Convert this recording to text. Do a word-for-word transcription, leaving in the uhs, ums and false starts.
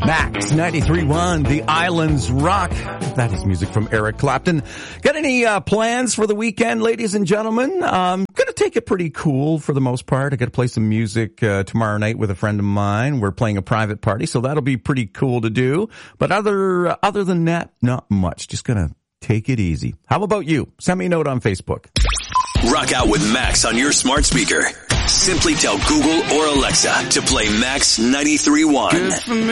Max ninety-three point one, The Islands Rock. That is music from Eric Clapton. Got any uh, plans for the weekend, ladies and gentlemen? Um, gonna take it pretty cool for the most part. I gotta play some music uh, tomorrow night with a friend of mine. We're playing a private party, so that'll be pretty cool to do. But other uh, other than that, not much. Just gonna take it easy. How about you? Send me a note on Facebook. Rock out with Max on your smart speaker. Simply tell Google or Alexa to play Max ninety-three point one.